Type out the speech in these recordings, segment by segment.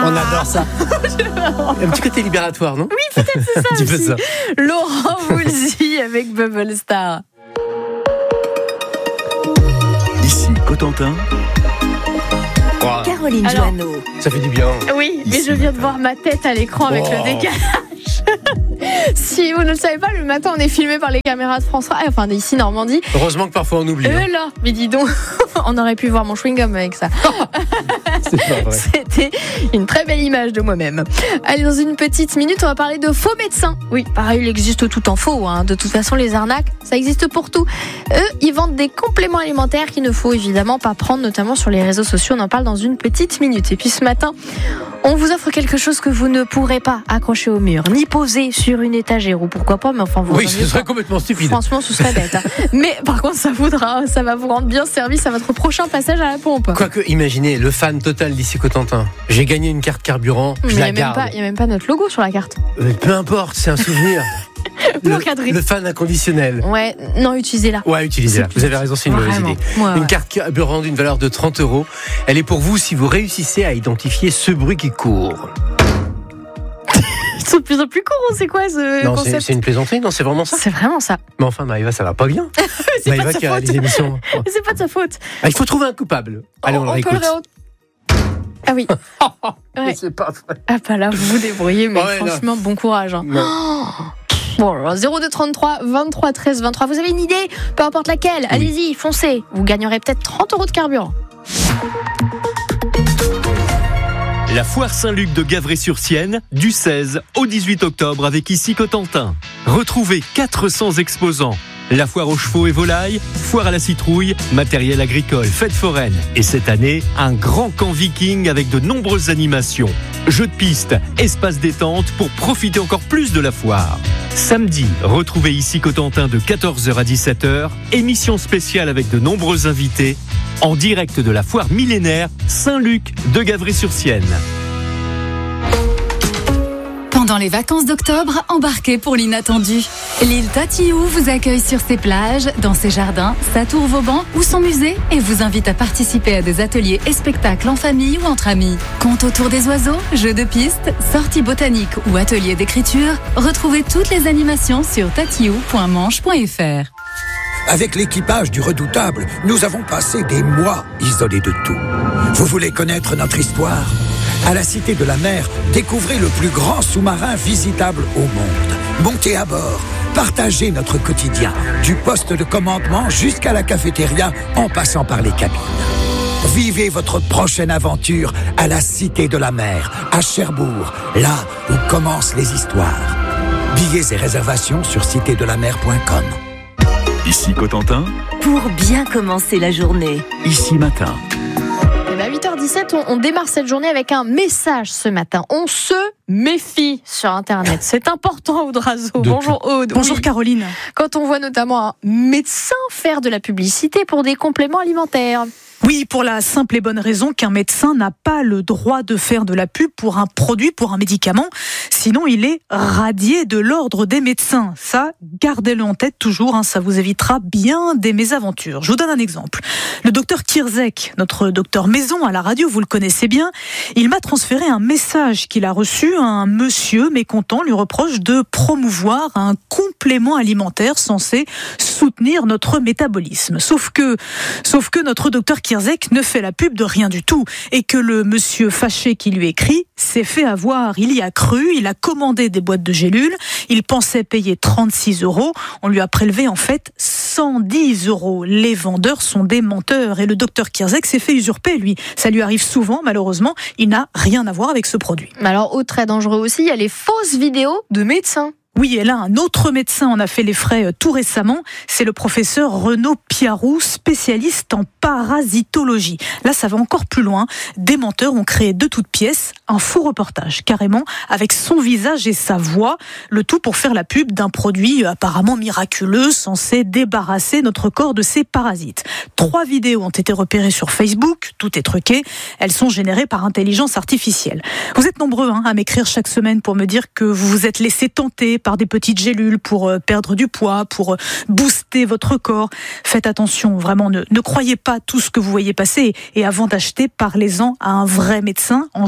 On adore ça. Un petit côté libératoire, non ? Oui, peut-être c'est ça un petit peu aussi. ça. Laurent Voulzy avec Bubble Star. Ici Cotentin. Caroline Alors, Joanneau. Ça fait du bien. Oui, mais Ici. je viens de voir ma tête à l'écran avec le décalage. Si vous ne le savez pas, le matin on est filmé par les caméras de France 3, enfin d'ici Normandie. Heureusement que parfois on oublie. Hein. Là, mais dis donc, on aurait pu voir mon chewing-gum avec ça. C'est pas vrai. C'était une très belle image de moi-même. Allez, dans une petite minute, on va parler de faux médecins. Oui, pareil, il existe tout en faux. Hein. De toute façon, les arnaques, ça existe pour tout. Eux, ils vendent des compléments alimentaires qu'il ne faut évidemment pas prendre, notamment sur les réseaux sociaux. On en parle dans une petite minute. Et puis ce matin, on vous offre quelque chose que vous ne pourrez pas accrocher au mur, ni poser sur une étagère, ou pourquoi pas, mais enfin vous. Oui, ce serait complètement stupide. Franchement, ce serait bête. Hein. Mais par contre, ça va vous rendre bien service à votre prochain passage à la pompe. Quoique, imaginez, le fan total d'ici Cotentin. J'ai gagné une carte carburant, Mais je il la n'y a garde. même pas notre logo sur la carte. Peu importe, c'est un souvenir. Encadré. le fan inconditionnel. Ouais, non, utilisez-la. Ouais, utilisez-la. Vous avez raison, c'est une mauvaise Vraiment. idée. Ouais, Une ouais. carte carburant d'une valeur de 30 €. Elle est pour vous si vous réussissez à identifier ce bruit qui court. Ils sont de plus en plus courts, c'est quoi ce Non, concept? c'est une plaisanterie, non, c'est vraiment ça. C'est vraiment ça. Mais enfin, Maëva, ça va pas bien. C'est pas Maëva de qui sa réalise faute. l'émission. C'est pas de sa faute. Ah, il faut trouver un coupable. Allez, on le peut réécoute. Ah oui. Mais Ouais. c'est pas vrai. Ah bah là, vous vous débrouillez, mais Ouais, franchement, bon courage. Hein. Non. Bon, alors 0233 23 13 23. Vous avez une idée? Peu importe laquelle. Allez-y, foncez. Vous gagnerez peut-être 30 € de carburant. La foire Saint-Luc de Gavray-sur-Sienne, du 16 au 18 octobre avec ici Cotentin. Retrouvez 400 exposants. La foire aux chevaux et volailles, foire à la citrouille, matériel agricole, fête foraine. Et cette année, un grand camp viking avec de nombreuses animations. Jeux de piste, espace détente pour profiter encore plus de la foire. Samedi, retrouvez ici Cotentin de 14h à 17h. Émission spéciale avec de nombreux invités. En direct de la foire millénaire Saint-Luc de Gavray-sur-Sienne. Pendant les vacances d'octobre, embarquez pour l'inattendu. L'île Tatillou vous accueille sur ses plages, dans ses jardins, sa tour Vauban ou son musée et vous invite à participer à des ateliers et spectacles en famille ou entre amis. Contes autour des oiseaux, jeux de piste, sorties botaniques ou ateliers d'écriture, retrouvez toutes les animations sur tatillou.manche.fr. Avec l'équipage du Redoutable, nous avons passé des mois isolés de tout. Vous voulez connaître notre histoire ? À la Cité de la Mer, découvrez le plus grand sous-marin visitable au monde. Montez à bord, partagez notre quotidien, du poste de commandement jusqu'à la cafétéria en passant par les cabines. Vivez votre prochaine aventure à la Cité de la Mer, à Cherbourg, là où commencent les histoires. Billets et réservations sur citédelamer.com. Ici Cotentin. Pour bien commencer la journée. Ici Matin. Eh ben, 8h17, on démarre cette journée avec un message ce matin. On se méfie sur Internet. C'est important, Aude Razo. Bonjour Aude. Bonjour Oui. Caroline. Quand on voit notamment un médecin faire de la publicité pour des compléments alimentaires. Oui, pour la simple et bonne raison qu'un médecin n'a pas le droit de faire de la pub pour un produit, pour un médicament. Sinon, il est radié de l'ordre des médecins. Ça, gardez-le en tête toujours, hein, ça vous évitera bien des mésaventures. Je vous donne un exemple. Le docteur Kirzek, notre docteur maison à la radio, vous le connaissez bien, il m'a transféré un message qu'il a reçu. Un monsieur mécontent lui reproche de promouvoir un complément alimentaire censé soutenir notre métabolisme. Sauf que notre docteur Kirzek ne fait la pub de rien du tout et que le monsieur fâché qui lui écrit s'est fait avoir. Il y a cru, il a commandé des boîtes de gélules, il pensait payer 36 €, on lui a prélevé en fait 110 €. Les vendeurs sont des menteurs et le docteur Kirzek s'est fait usurper, lui. Ça lui arrive souvent, malheureusement, il n'a rien à voir avec ce produit. Mais alors, autre très dangereux aussi, il y a les fausses vidéos de médecins. Oui, et là, un autre médecin en a fait les frais tout récemment. C'est le professeur Renaud Piarou, spécialiste en parasitologie. Là, ça va encore plus loin. Des menteurs ont créé de toutes pièces un faux reportage, carrément, avec son visage et sa voix. Le tout pour faire la pub d'un produit apparemment miraculeux, censé débarrasser notre corps de ces parasites. 3 vidéos ont été repérées sur Facebook. Tout est truqué. Elles sont générées par intelligence artificielle. Vous êtes nombreux à m'écrire chaque semaine pour me dire que vous vous êtes laissé tenter par des petites gélules pour perdre du poids, pour booster votre corps. Faites attention, vraiment, ne croyez pas tout ce que vous voyez passer. Et avant d'acheter, parlez-en à un vrai médecin en chair et en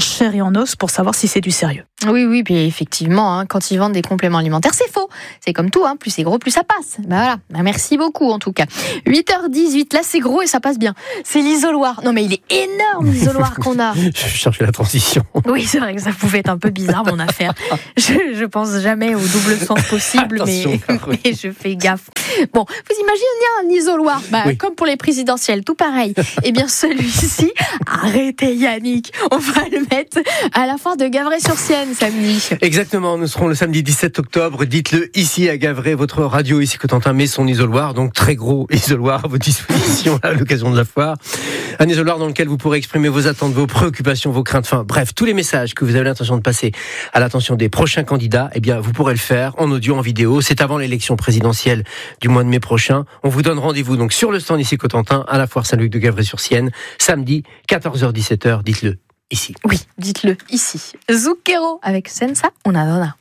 en os pour savoir si c'est du sérieux. Oui, puis effectivement, quand ils vendent des compléments alimentaires, c'est faux. C'est comme tout, plus c'est gros, plus ça passe. Voilà, merci beaucoup en tout cas. 8h18, là c'est gros et ça passe bien. C'est l'isoloir. Non mais il est énorme l'isoloir qu'on a. Je cherchais la transition. Oui, c'est vrai que ça pouvait être un peu bizarre mon affaire. Je pense jamais au double sens possible, mais je fais gaffe. Bon, vous imaginez un isoloir, Oui. comme pour les présidentielles, tout pareil. Eh bien celui-ci, arrêtez Yannick, on va le mettre à la foire de Gavray-sur-Sienne samedi. Exactement, nous serons le samedi 17 octobre. Dites-le ici à Gavray, votre radio ici Cotentin met son isoloir, donc très gros isoloir à votre disposition à l'occasion de la foire. Un isoloir dans lequel vous pourrez exprimer vos attentes, vos préoccupations, vos craintes, bref, tous les messages que vous avez l'intention de passer à l'attention des prochains candidats, eh bien vous pourrez le faire en audio, en vidéo. C'est avant l'élection présidentielle du mois de mai prochain. On vous donne rendez-vous donc sur le stand ici Cotentin à la foire Saint-Luc de Gavray-sur-Sienne, samedi 14h-17h. Dites-le ici. Oui, dites-le ici. Zucchero avec Senza Una Donna.